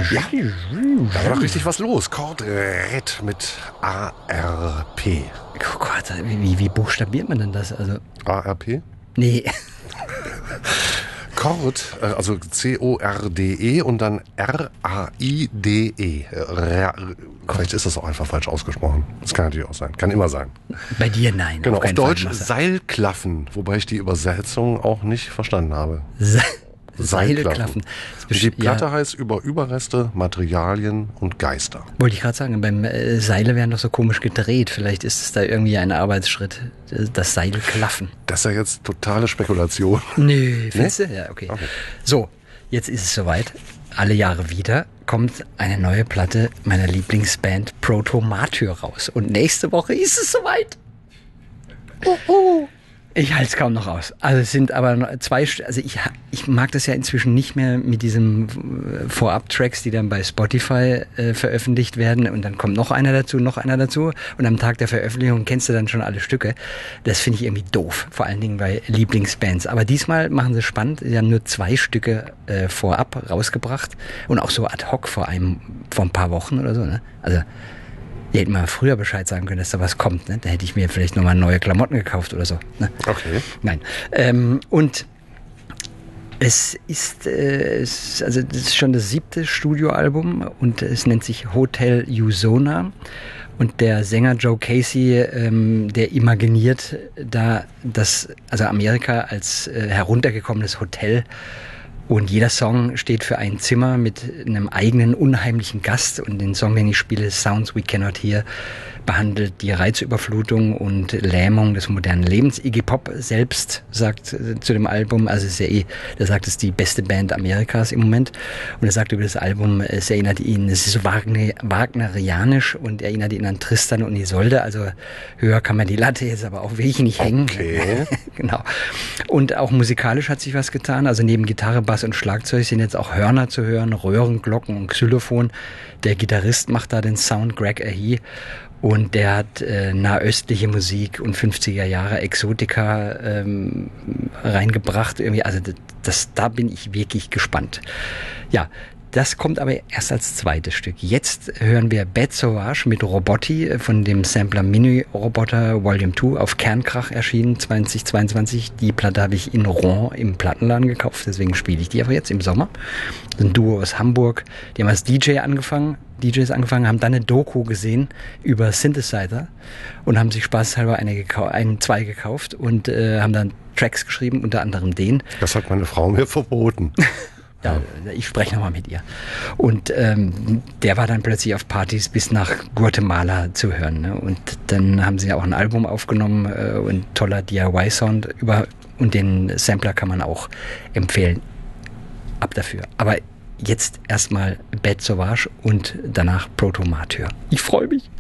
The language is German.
Ja, da war doch richtig was los. Cord Red mit ARP. Oh Gott, wie buchstabiert man denn das? Also, ARP? nee. Cord, also C-O-R-D-E und dann R-A-I-D-E. Vielleicht ist das auch einfach falsch ausgesprochen. Das kann natürlich auch sein. Kann immer sein. Bei dir nein. Genau, auf Deutsch Fall. Seilklaffen, wobei ich die Übersetzung auch nicht verstanden habe. Seilklaffen. Die Platte heißt über Überreste, Materialien und Geister. Wollte ich gerade sagen, beim Seile werden doch so komisch gedreht. Vielleicht ist es da irgendwie ein Arbeitsschritt, das Seilklaffen. Das ist ja jetzt totale Spekulation. Nö, findest du? Ja, okay. So, jetzt ist es soweit. Alle Jahre wieder kommt eine neue Platte meiner Lieblingsband Proto Martyr raus. Und nächste Woche ist es soweit. Ich halte es kaum noch aus. Also es sind aber zwei, also ich mag das ja inzwischen nicht mehr mit diesen Vorab-Tracks, die dann bei Spotify veröffentlicht werden und dann kommt noch einer dazu und am Tag der Veröffentlichung kennst du dann schon alle Stücke. Das finde ich irgendwie doof, vor allen Dingen bei Lieblingsbands. Aber diesmal machen sie spannend, sie haben nur 2 Stücke vorab rausgebracht und auch so ad hoc vor ein paar Wochen oder so. Ne? Also ihr hättet mal früher Bescheid sagen können, dass da was kommt. Ne? Da hätte ich mir vielleicht nochmal neue Klamotten gekauft oder so. Ne? Okay. Nein. Und es ist, also das ist schon das 7. Studioalbum und es nennt sich Hotel Usona. Und der Sänger Joe Casey, der imaginiert da also Amerika als heruntergekommenes Hotel. Und jeder Song steht für ein Zimmer mit einem eigenen unheimlichen Gast. Und den Song, den ich spiele, Sounds We Cannot Hear, behandelt die Reizüberflutung und Lähmung des modernen Lebens. Iggy Pop selbst sagt zu dem Album, also es ist ja der sagt, es ist die beste Band Amerikas im Moment. Und er sagt über das Album, es erinnert ihn, es ist so wagnerianisch und erinnert ihn an Tristan und Isolde. Also höher kann man die Latte jetzt aber auch wirklich nicht hängen. Okay. Genau. Und auch musikalisch hat sich was getan. Also neben Gitarre, Bass und Schlagzeug sind jetzt auch Hörner zu hören, Röhren, Glocken und Xylophon. Der Gitarrist macht da den Sound, Greg Ahee. Und der hat nahöstliche Musik und 50er Jahre Exotika reingebracht. Irgendwie, also da bin ich wirklich gespannt. Ja, das kommt aber erst als zweites Stück. Jetzt hören wir Bête Sauvage mit Robotti von dem Sampler Mini Roboter Volume 2 auf Kernkrach erschienen 2022. Die Platte habe ich in Rouen im Plattenladen gekauft, deswegen spiele ich die aber jetzt im Sommer. Ein Duo aus Hamburg, die haben als DJs angefangen, haben dann eine Doku gesehen über Synthesizer und haben sich spaßhalber zwei gekauft und haben dann Tracks geschrieben, unter anderem den. Das hat meine Frau mir verboten. Ja, ich spreche nochmal mit ihr. Und der war dann plötzlich auf Partys bis nach Guatemala zu hören. Ne? Und dann haben sie auch ein Album aufgenommen und toller DIY-Sound und den Sampler kann man auch empfehlen. Ab dafür. Aber jetzt erstmal Bête Sauvage und danach Proto Martyr. Ich freue mich.